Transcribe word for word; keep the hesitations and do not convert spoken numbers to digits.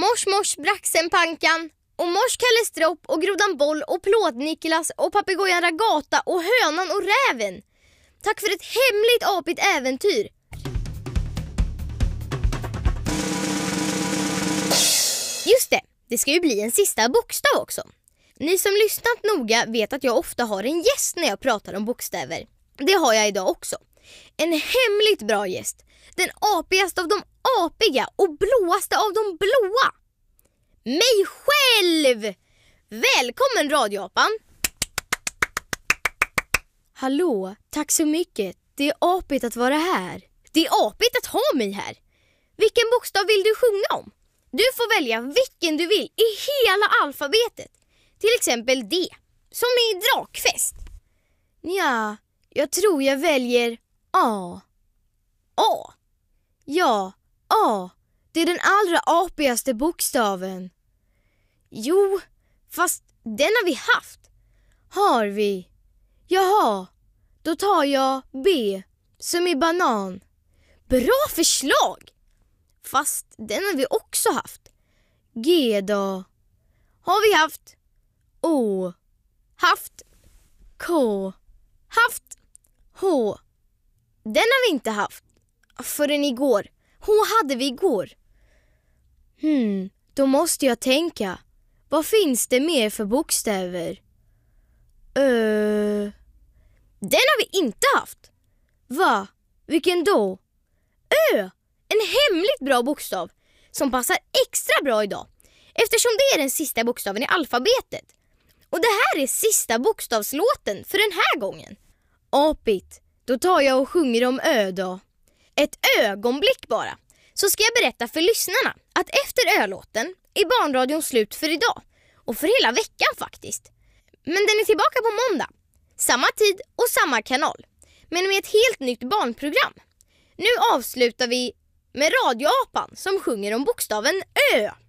Mors mors Braxenpankan och mors Kalle Stropp och grodan Boll och Plåt-Niklas och papegojan Ragata och hönan och räven. Tack för ett hemligt apigt äventyr. Just det, det ska ju bli en sista bokstav också. Ni som lyssnat noga vet att jag ofta har en gäst när jag pratar om bokstäver. Det har jag idag också. En hemligt bra gäst. Den apigaste av de apiga och blåaste av de blåa. Mig själv! Välkommen radioapan! Hallå, tack så mycket. Det är apigt att vara här. Det är apigt att ha mig här. Vilken bokstav vill du sjunga om? Du får välja vilken du vill i hela alfabetet. Till exempel D, som i drakfest. Ja, jag tror jag väljer A. A? Ja, A. Det är den allra apigaste bokstaven. Jo, fast den har vi haft. Har vi? Jaha, då tar jag B, som i banan. Bra förslag! Fast den har vi också haft. G då? Har vi haft? O. Haft. K. Haft. H. Den har vi inte haft. Förrän igår. H hade vi igår. Hmm, då måste jag tänka. Vad finns det mer för bokstäver? Ö. Den har vi inte haft. Va? Vilken då? Ö. En hemligt bra bokstav som passar extra bra idag. Eftersom det är den sista bokstaven i alfabetet. Och det här är sista bokstavslåten för den här gången. Apigt, då tar jag och sjunger om Ö då. Ett ögonblick bara. Så ska jag berätta för lyssnarna att efter ölåten är barnradion slut för idag. Och för hela veckan faktiskt. Men den är tillbaka på måndag. Samma tid och samma kanal. Men med ett helt nytt barnprogram. Nu avslutar vi med radioapan som sjunger om bokstaven Ö.